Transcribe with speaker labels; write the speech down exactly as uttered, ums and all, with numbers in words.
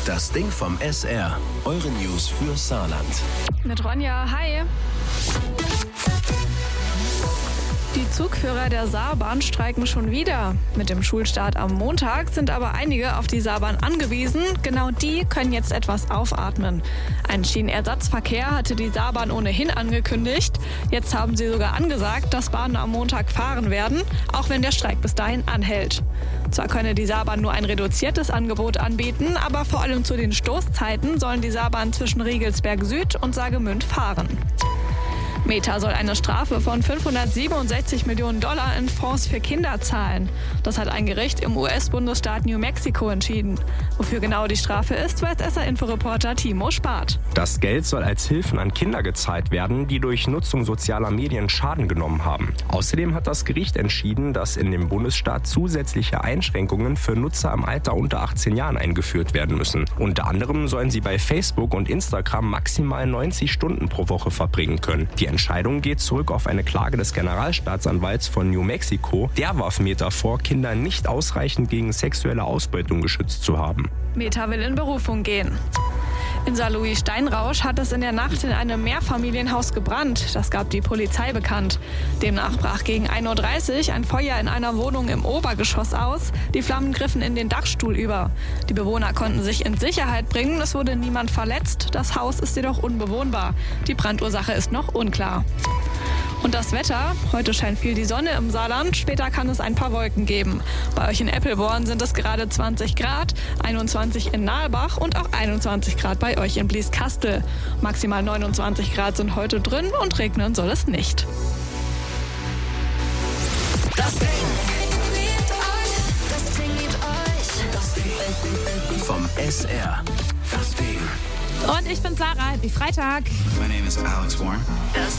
Speaker 1: Das Ding vom S R. Eure News für Saarland.
Speaker 2: Mit Ronja, hi. Die Zugführer der Saarbahn streiken schon wieder. Mit dem Schulstart am Montag sind aber einige auf die Saarbahn angewiesen. Genau die können jetzt etwas aufatmen. Ein Schienenersatzverkehr hatte die Saarbahn ohnehin angekündigt. Jetzt haben sie sogar angesagt, dass Bahnen am Montag fahren werden, auch wenn der Streik bis dahin anhält. Zwar könne die Saarbahn nur ein reduziertes Angebot anbieten, aber vor allem zu den Stoßzeiten sollen die Saarbahn zwischen Riegelsberg Süd und Saargemünd fahren. Meta soll eine Strafe von fünfhundertsiebenundsechzig Millionen Dollar in Fonds für Kinder zahlen. Das hat ein Gericht im U S-Bundesstaat New Mexico entschieden. Wofür genau die Strafe ist, weiß S R-Inforeporter Timo Spart.
Speaker 3: Das Geld soll als Hilfen an Kinder gezahlt werden, die durch Nutzung sozialer Medien Schaden genommen haben. Außerdem hat das Gericht entschieden, dass in dem Bundesstaat zusätzliche Einschränkungen für Nutzer im Alter unter achtzehn Jahren eingeführt werden müssen. Unter anderem sollen sie bei Facebook und Instagram maximal neunzig Stunden pro Woche verbringen können. Die Die Entscheidung geht zurück auf eine Klage des Generalstaatsanwalts von New Mexico. Der warf Meta vor, Kinder nicht ausreichend gegen sexuelle Ausbeutung geschützt zu haben.
Speaker 2: Meta will in Berufung gehen. In Saarlouis-Steinrausch hat es in der Nacht in einem Mehrfamilienhaus gebrannt. Das gab die Polizei bekannt. Demnach brach gegen ein Uhr dreißig ein Feuer in einer Wohnung im Obergeschoss aus. Die Flammen griffen in den Dachstuhl über. Die Bewohner konnten sich in Sicherheit bringen. Es wurde niemand verletzt. Das Haus ist jedoch unbewohnbar. Die Brandursache ist noch unklar. Und das Wetter? Heute scheint viel die Sonne im Saarland, später kann es ein paar Wolken geben. Bei euch in Eppelborn sind es gerade zwanzig Grad, einundzwanzig in Nalbach und auch einundzwanzig Grad bei euch in Blieskastel. Maximal neunundzwanzig Grad sind heute drin und regnen soll es nicht.
Speaker 1: Das Ding. Das Ding liebt euch. Das Ding. Vom S R. Das Ding.
Speaker 4: Und ich bin Sarah, happy Freitag.
Speaker 5: My name is Alex Warren.